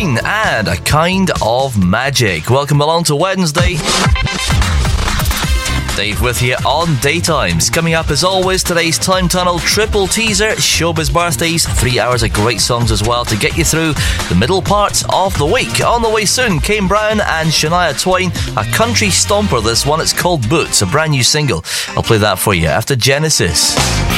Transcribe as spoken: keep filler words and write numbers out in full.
Twine and A Kind of Magic. Welcome along to Wednesday. Dave with you on Daytimes. Coming up as always, today's Time Tunnel triple teaser, Showbiz birthdays, three hours of great songs as well to get you through the middle parts of the week. On the way soon, Kane Brown and Shania Twain, a country stomper this one, it's called Boots, a brand new single. I'll play that for you after Genesis.